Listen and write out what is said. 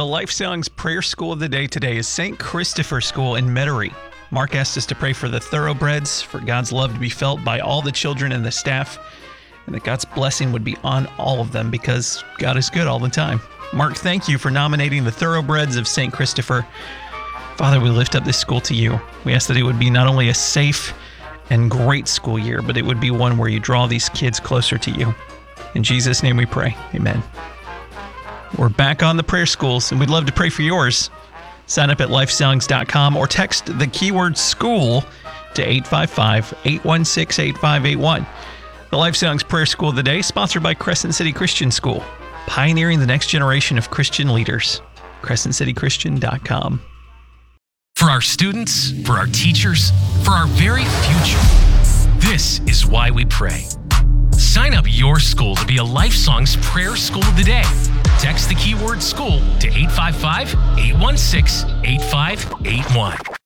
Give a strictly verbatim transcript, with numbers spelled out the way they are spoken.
The Life Songs Prayer School of the Day today is Saint Christopher School in Metairie. Mark asked us to pray for the thoroughbreds, for God's love to be felt by all the children and the staff, and that God's blessing would be on all of them because God is good all the time. Mark, thank you for nominating the thoroughbreds of Saint Christopher. Father, we lift up this school to you. We ask that it would be not only a safe and great school year, but it would be one where you draw these kids closer to you. In Jesus' name we pray. Amen. We're back on the prayer schools, and we'd love to pray for yours. Sign up at life songs dot com or text the keyword school to eight five five, eight one six, eight five eight one. The Life Songs Prayer School of the Day, sponsored by Crescent City Christian School, pioneering the next generation of Christian leaders. crescent city christian dot com. For our students, for our teachers, for our very future, this is why we pray. Sign up your school to be a Life Songs Prayer School of the Day. Text the keyword school to eight five five, eight one six, eight five eight one.